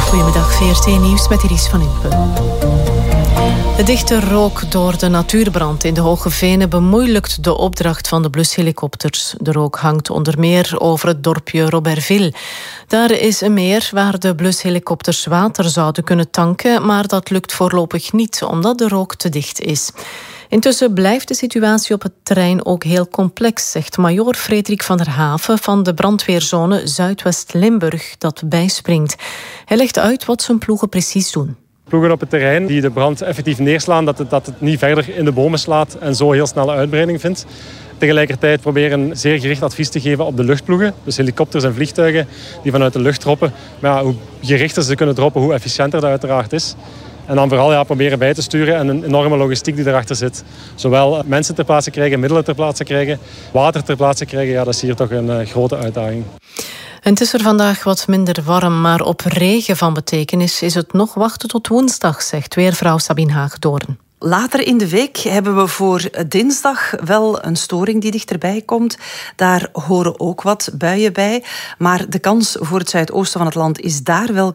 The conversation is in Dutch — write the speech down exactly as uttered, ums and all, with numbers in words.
Goedemiddag, V R T Nieuws met Iris van Impen. De dichte rook door de natuurbrand in de Hoge Venen bemoeilijkt de opdracht van de blushelikopters. De rook hangt onder meer over het dorpje Robertville. Daar is een meer waar de blushelikopters water zouden kunnen tanken, maar dat lukt voorlopig niet, omdat de rook te dicht is. Intussen blijft de situatie op het terrein ook heel complex, zegt majoor Frederik van der Haven van de brandweerzone Zuidwest-Limburg dat bijspringt. Hij legt uit wat zijn ploegen precies doen. Ploegen op het terrein die de brand effectief neerslaan, dat het, dat het niet verder in de bomen slaat en zo heel snel uitbreiding vindt. Tegelijkertijd proberen zeer gericht advies te geven op de luchtploegen. Dus helikopters en vliegtuigen die vanuit de lucht droppen. Maar ja, hoe gerichter ze kunnen droppen, hoe efficiënter dat uiteraard is. En dan vooral ja, proberen bij te sturen en een enorme logistiek die erachter zit. Zowel mensen ter plaatse krijgen, middelen ter plaatse krijgen, water ter plaatse krijgen. Ja, dat is hier toch een uh, grote uitdaging. En het is er vandaag wat minder warm, maar op regen van betekenis is het nog wachten tot woensdag, zegt weervrouw Sabine Haagdoorn. Later in de week hebben we voor dinsdag wel een storing die dichterbij komt. Daar horen ook wat buien bij. Maar de kans voor het zuidoosten van het land is daar wel